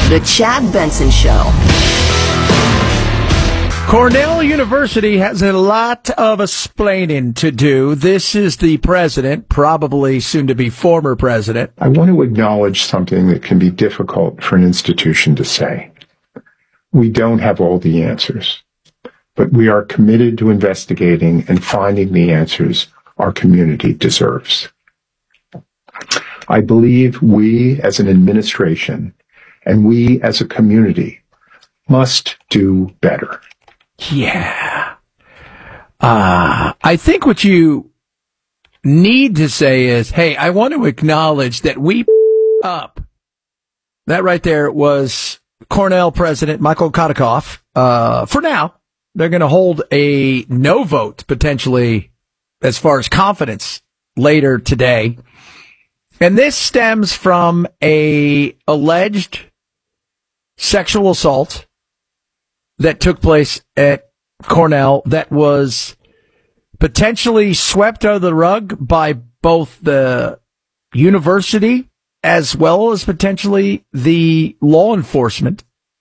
The Chad Benson Show. Cornell University has a lot of explaining to do. This is the president, probably soon to be former president. I want to acknowledge something that can be difficult for an institution to say. We don't have all the answers, but we are committed to investigating and finding the answers our community deserves. I believe we as an administration and we as a community must do better. Yeah. I think what you need to say is, hey, I want to acknowledge that we up. That right there was Cornell President Michael Kadikoff. For now, they're going to hold a no vote, potentially, as far as confidence, later today. And this stems from a alleged sexual assault that took place at Cornell that was potentially swept under the rug by both the university as well as potentially the law enforcement.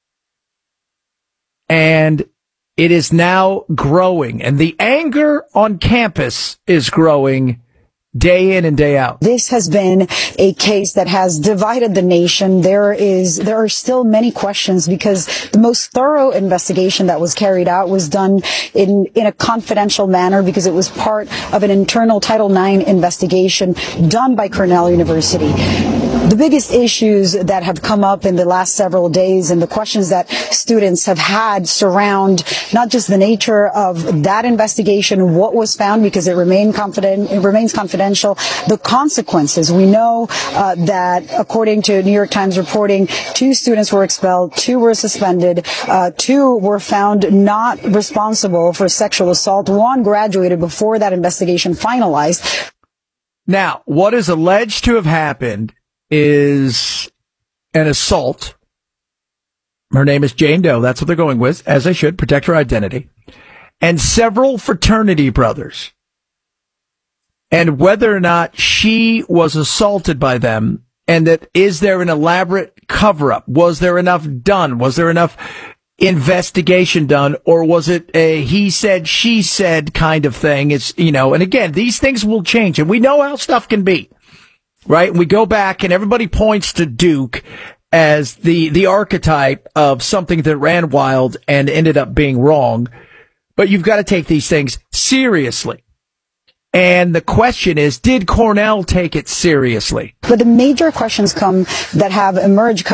And it is now growing, and the anger on campus is growing day in and day out. This has been a case that has divided the nation. There are still many questions because the most thorough investigation that was carried out was done in a confidential manner because it was part of an internal Title IX investigation done by Cornell University. The biggest issues that have come up in the last several days and the questions that students have had surround not just the nature of that investigation, what was found because it remains confidential, the consequences. We know that according to New York Times reporting, 2 students were expelled, 2 were suspended, 2 were found not responsible for sexual assault. 1 graduated before that investigation finalized. Now, what is alleged to have happened is an assault. Her name is Jane Doe. That's what they're going with, as they should, protect her identity. And several fraternity brothers. And whether or not she was assaulted by them, and that is there an elaborate cover-up? Was there enough done? Was there enough investigation done? Or was it a he said, she said kind of thing? It's, and again, these things will change, and we know how stuff can be. Right? We go back and everybody points to Duke as the archetype of something that ran wild and ended up being wrong. But you've got to take these things seriously. And the question is, did Cornell take it seriously? But the major questions that have emerged